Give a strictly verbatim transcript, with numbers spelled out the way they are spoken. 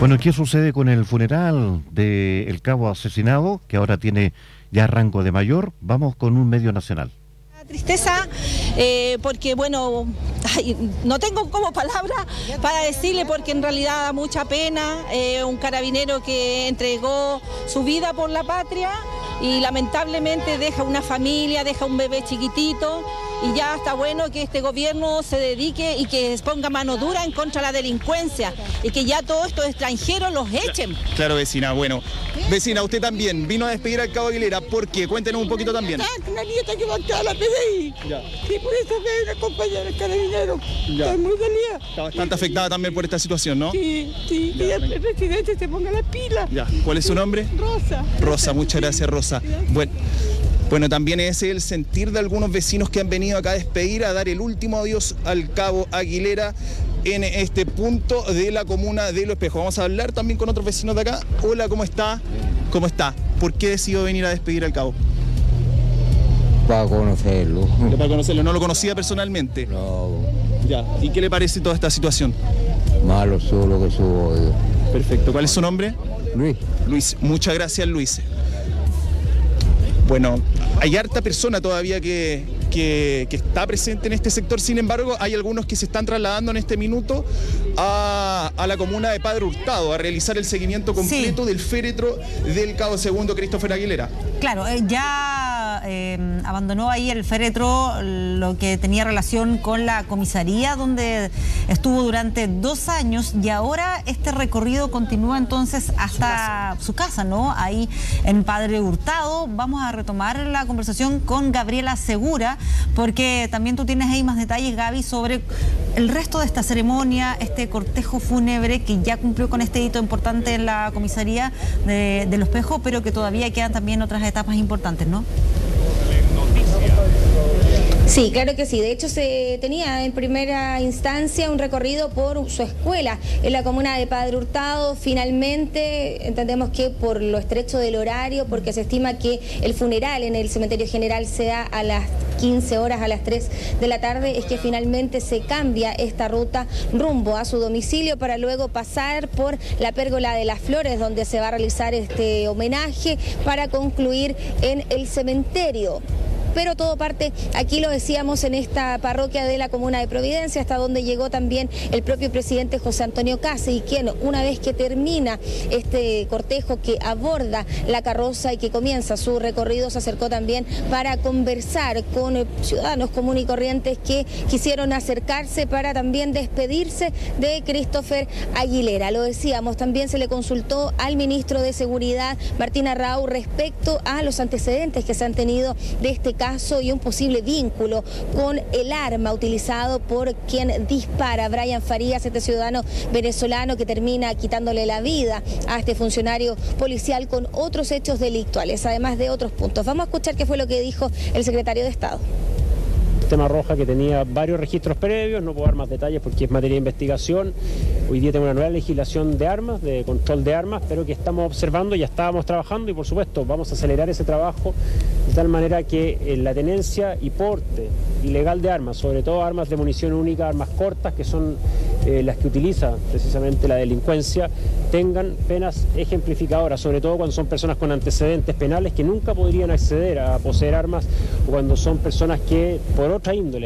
Bueno, ¿qué sucede con el funeral del cabo asesinado, que ahora tiene ya rango de mayor? Vamos con un medio nacional. Tristeza, eh, porque bueno, ay, no tengo como palabras para decirle, porque en realidad da mucha pena, eh, un carabinero que entregó su vida por la patria y lamentablemente deja una familia, deja un bebé chiquitito, y ya está bueno que este gobierno se dedique y que ponga mano dura en contra de la delincuencia y que ya todos estos extranjeros los echen. Claro, vecina, bueno. Vecina, usted también vino a despedir al cabo Aguilera, ¿por qué? Cuéntenos un poquito también. Una nieta que marchaba a la P D I. Ya. Y por eso me acompañar al carabinero. Ya. Estoy muy dolida. Está bastante afectada también por esta situación, ¿no? Sí, sí. Ya, y el presidente se ponga las pilas. Ya. ¿Cuál es su nombre? Rosa. Rosa, muchas gracias, Rosa. Bueno. Bueno, también ese es el sentir de algunos vecinos que han venido acá a despedir, a dar el último adiós al cabo Aguilera en este punto de la comuna de Los Espejos. Vamos a hablar también con otros vecinos de acá. Hola, ¿cómo está? ¿Cómo está? ¿Por qué decidió venir a despedir al cabo? Para conocerlo. Para conocerlo, ¿no lo conocía personalmente? No, Ya. ¿Y qué le parece toda esta situación? malo solo que su odio. Perfecto. ¿Cuál es su nombre? Luis. Luis. Muchas gracias, Luis. Bueno, hay harta persona todavía que, que, que está presente en este sector, sin embargo, hay algunos que se están trasladando en este minuto a, a la comuna de Padre Hurtado a realizar el seguimiento completo sí. del féretro del cabo segundo Christopher Aguilera. Claro, eh, ya eh, abandonó ahí el féretro lo que tenía relación con la comisaría donde estuvo durante dos años y ahora este recorrido continúa entonces hasta su casa, su casa ¿no? Ahí en Padre Hurtado. Vamos a retomar la conversación con Gabriela Segura porque también tú tienes ahí más detalles, Gaby, sobre el resto de esta ceremonia, este cortejo fúnebre que ya cumplió con este hito importante en la comisaría de, de Los Espejos, pero que todavía quedan también otras etapas importantes, ¿no? Sí, claro que sí. De hecho, se tenía en primera instancia un recorrido por su escuela en la comuna de Padre Hurtado. Finalmente, entendemos que por lo estrecho del horario, porque se estima que el funeral en el cementerio general sea a las quince horas, a las tres de la tarde, es que finalmente se cambia esta ruta rumbo a su domicilio para luego pasar por la Pérgola de las Flores, donde se va a realizar este homenaje para concluir en el cementerio. Pero todo parte, aquí lo decíamos, en esta parroquia de la comuna de Providencia, hasta donde llegó también el propio presidente José Antonio Case, y quien, una vez que termina este cortejo que aborda la carroza y que comienza su recorrido, se acercó también para conversar con ciudadanos comunes y corrientes que quisieron acercarse para también despedirse de Christopher Aguilera. Lo decíamos, también se le consultó al ministro de Seguridad, Martín Arrau, respecto a los antecedentes que se han tenido de este caso y un posible vínculo con el arma utilizado por quien dispara, Brian Farías, este ciudadano venezolano que termina quitándole la vida a este funcionario policial con otros hechos delictuales, además de otros puntos. Vamos a escuchar qué fue lo que dijo el secretario de Estado. Tema Roja, que tenía varios registros previos, no puedo dar más detalles porque es materia de investigación. Hoy día tengo una nueva legislación de armas, de control de armas, pero que estamos observando, ya estábamos trabajando y por supuesto vamos a acelerar ese trabajo de tal manera que eh, la tenencia y porte ilegal de armas, sobre todo armas de munición única, armas cortas, que son eh, las que utiliza precisamente la delincuencia, tengan penas ejemplificadoras, sobre todo cuando son personas con antecedentes penales que nunca podrían acceder a poseer armas o cuando son personas que por otra índole